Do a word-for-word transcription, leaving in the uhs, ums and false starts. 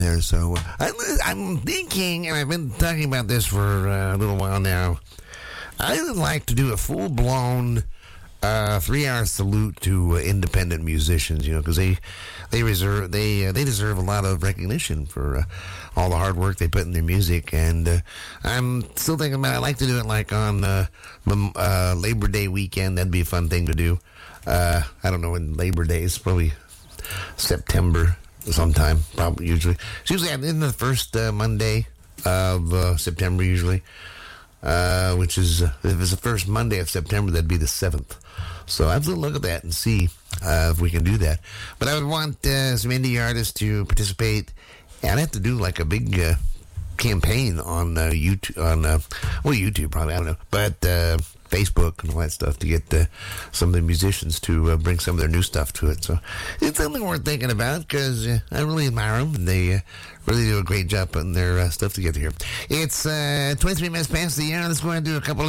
there. So I, I'm thinking, and I've been talking about this for uh, a little while now. I would like to do a full blown uh, three hour salute to uh, independent musicians. You know, because they they reserve they uh, they deserve a lot of recognition for uh, all the hard work they put in their music. And uh, I'm still thinking about. I like to do it like on uh, uh, Labor Day weekend. That'd be a fun thing to do. Uh, I don't know when Labor Day is. Probably September. Sometime, probably usually. It's usually in the first uh, Monday of uh, September, usually, uh, which is, uh, if it's the first Monday of September, that'd be the seventh. So I have to look at that and see uh, if we can do that. But I would want uh, some indie artists to participate, and I'd have to do like a big uh, campaign on uh, YouTube, on, uh, well, YouTube probably, I don't know, but uh, Facebook and all that stuff to get uh, some of the musicians to uh, bring some of their new stuff to it. So it's something worth thinking about because uh, I really admire them and they uh, really do a great job putting their uh, stuff together here. It's uh, twenty-three minutes past the hour. Let's go ahead and do a couple of